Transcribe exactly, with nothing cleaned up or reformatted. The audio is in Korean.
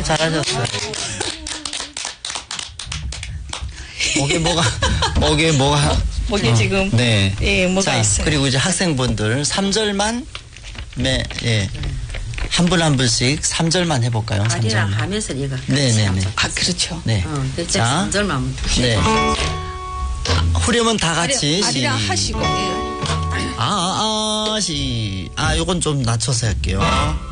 잘하셨어요. 목에 뭐가, 목에 뭐가. 목에 어, 지금. 네. 예, 뭐가 자, 있어요. 그리고 이제 학생분들 삼 절만, 매, 예. 한 분 한 분씩 삼 절만 해볼까요? 삼 아리랑 절만. 하면서 얘가. 네네네. 아, 그렇죠. 네. 어, 대체 자, 삼 절만. 네. 후렴은 다 같이. 아리랑 시- 하시고. 예. 아, 아, 아, 시. 아, 요건 좀 낮춰서 할게요.